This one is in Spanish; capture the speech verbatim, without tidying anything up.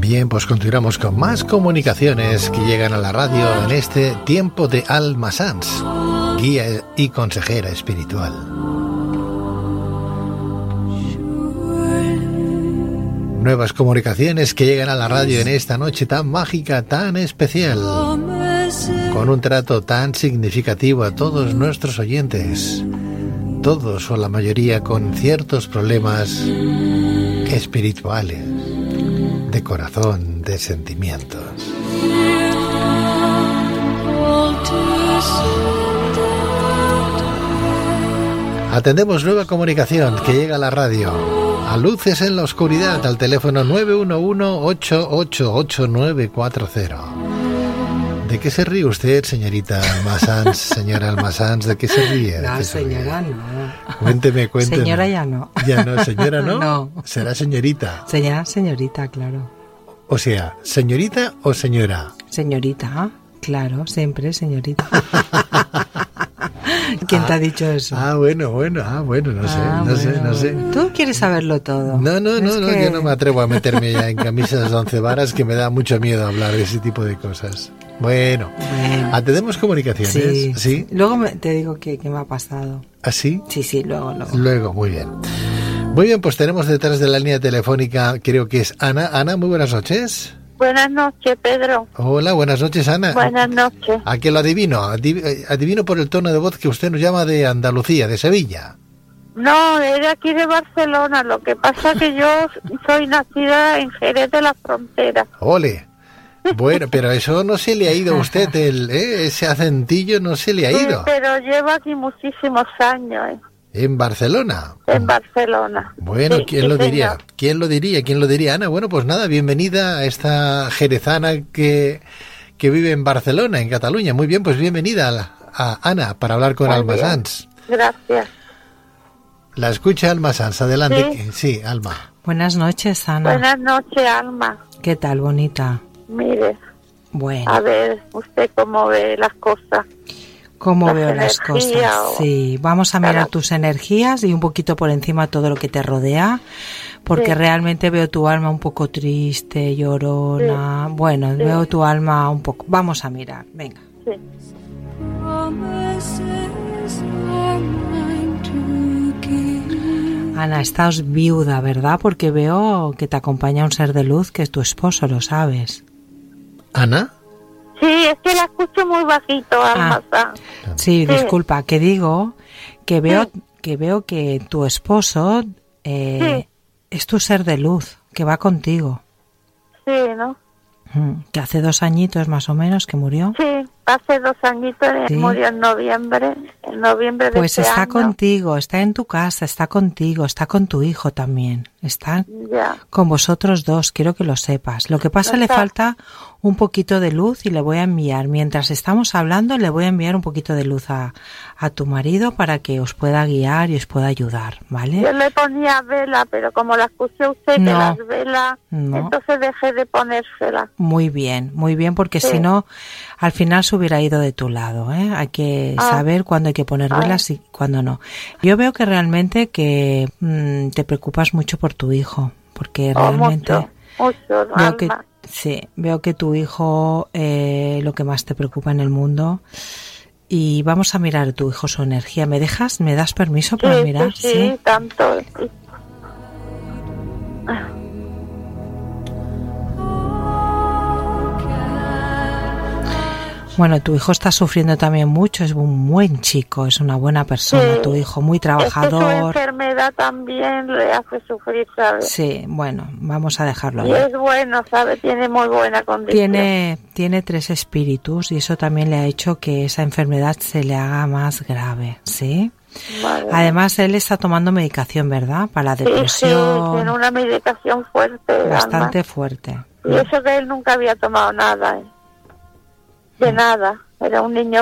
Bien, pues continuamos con más comunicaciones que llegan a la radio en este tiempo de Alma Sanz, guía y consejera espiritual. Nuevas comunicaciones que llegan a la radio en esta noche tan mágica, tan especial, con un trato tan significativo a todos nuestros oyentes, todos o la mayoría con ciertos problemas espirituales, de corazón, de sentimientos. Atendemos nueva comunicación que llega a la radio. A luces en la oscuridad, al teléfono nueve uno uno, ocho ocho ocho, nueve cuatro cero. ¿De qué se ríe usted, señorita Alma Sanz? Señora Alma Sanz, ¿de qué se ríe? No, se señora, ríe? no. Cuénteme, cuénteme. Señora ya no. Ya no, señora no. No. Será señorita. Señora, señorita, claro. O sea, ¿señorita o señora? Señorita, claro, siempre señorita. ¿Quién ah, te ha dicho eso? Ah, bueno, bueno, ah, bueno, no sé, ah, no bueno. sé, no sé. Tú quieres saberlo todo. No, no, no, es no, que... yo no me atrevo a meterme ya en camisas de once varas, que me da mucho miedo hablar de ese tipo de cosas. Bueno, bueno. ¿atendemos comunicaciones? Sí, ¿Sí? Luego me, te digo que, que me ha pasado. ¿Ah, sí? Sí, sí, luego, luego. Luego, muy bien. Muy bien, pues tenemos detrás de la línea telefónica, creo que es Ana. Ana, muy buenas noches. Buenas noches, Pedro. Hola, buenas noches, Ana. Buenas noches. ¿A qué lo adivino? Adiv- adivino por el tono de voz que usted nos llama de Andalucía, de Sevilla. No, es de aquí de Barcelona. Lo que pasa es que yo soy nacida en Jerez de la Frontera. Ole. Bueno, pero eso no se le ha ido a usted, el, ¿eh? Ese acentillo no se le ha ido. Sí, pero llevo aquí muchísimos años. ¿eh? ¿En Barcelona? En Barcelona. Bueno, sí, ¿quién sí, lo señor. diría? ¿Quién lo diría? ¿Quién lo diría, Ana? Bueno, pues nada, bienvenida a esta jerezana que, que vive en Barcelona, en Cataluña. Muy bien, pues bienvenida a, la- a Ana para hablar con Muy Alma bien. Sanz. Gracias. La escucha Alma Sanz, adelante. Sí. Que- sí, Alma. Buenas noches, Ana. Buenas noches, Alma. ¿Qué tal, bonita? Mire, Bueno, a ver, usted cómo ve las cosas. ¿cómo las veo las energías cosas? o- Sí, vamos a mirar Claro. tus energías y un poquito por encima todo lo que te rodea, porque Sí. realmente veo tu alma un poco triste, llorona. Bueno, Sí. veo tu alma un poco. Vamos a mirar, venga. Sí. Ana, estás viuda, ¿verdad? Porque veo que te acompaña un ser de luz que es tu esposo, lo sabes. ¿Ana? Sí, es que la escucho muy bajito, Alma Sanz. Sí, Sí. disculpa, que digo que veo Sí. que veo que tu esposo eh, es tu ser de luz, que va contigo. Sí, ¿no? Mm, Que hace dos añitos más o menos que murió. Sí, hace dos añitos, eh, Sí. murió en noviembre, en noviembre de Pues este está año. contigo, está en tu casa, está contigo, está con tu hijo también, está Ya, con vosotros dos, quiero que lo sepas. Lo que pasa, le Está. falta un poquito de luz y le voy a enviar, mientras estamos hablando, le voy a enviar un poquito de luz a, a tu marido para que os pueda guiar y os pueda ayudar, ¿vale? yo le ponía vela, pero como la escuché usted que No. las velas, No. entonces dejé de ponérsela. Muy bien, muy bien, porque Sí. si no, al final se hubiera ido de tu lado, ¿eh? Hay que Ah. saber cuándo hay que poner Ah. velas y cuándo no. Yo veo que realmente que mm, te preocupas mucho por tu hijo, porque Oh, realmente mucho, mucho, veo que Alma. sí, veo que tu hijo eh, lo que más te preocupa en el mundo. Y vamos a mirar a tu hijo su energía. ¿Me dejas? ¿Me das permiso para Sí, mirar? sí, sí, tanto. sí. Bueno, tu hijo está sufriendo también mucho, es un buen chico, es una buena persona, Sí. tu hijo, muy Es que su trabajador. enfermedad también le hace sufrir, ¿sabes? Sí, bueno, vamos a dejarlo Y ahí. es bueno, ¿sabes? Tiene muy buena condición. Tiene, tiene tres espíritus y eso también le ha hecho que esa enfermedad se le haga más grave, ¿sí? Vale. Además, él está tomando medicación, ¿verdad? Para la Sí, sí, depresión, tiene una medicación fuerte, bastante Alma. fuerte. Y eso que él nunca había tomado nada, ¿eh? De nada. Era un niño